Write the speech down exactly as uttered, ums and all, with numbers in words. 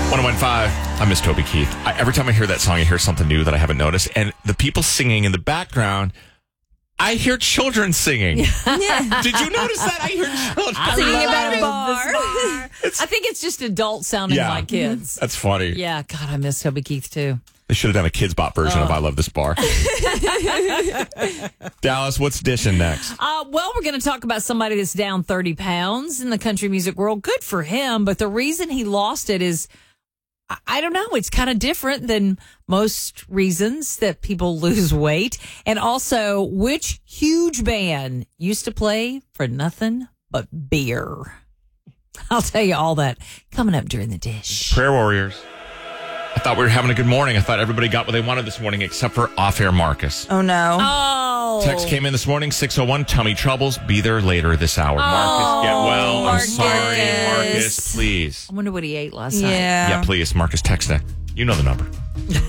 one oh one five. I miss Toby Keith. I, every time I hear that song, I hear something new that I haven't noticed. And the people singing in the background, I hear children singing. Yeah. Did you notice that? I hear children I singing about a bar. bar. I think it's just adults sounding Yeah. like kids. That's funny. Yeah, God, I miss Toby Keith too. They should have done a Kids Bop version Oh. of I Love This Bar. Dallas, what's dishing next? Uh, well, we're going to talk about somebody that's down thirty pounds in the country music world. Good for him. But the reason he lost it is, I, I don't know, it's kind of different than most reasons that people lose weight. And also, which huge band used to play for nothing but beer? I'll tell you all that coming up during the dish. Prayer Warriors. I thought we were having a good morning. I thought everybody got what they wanted this morning except for off-air Marcus. Oh, no. Oh. Text came in this morning, six oh one, tummy troubles. Be there later this hour. Marcus, get well. Marcus. I'm sorry. Marcus, please. I wonder what he ate last night. Yeah. Yeah, please. Marcus, text that. You know the number.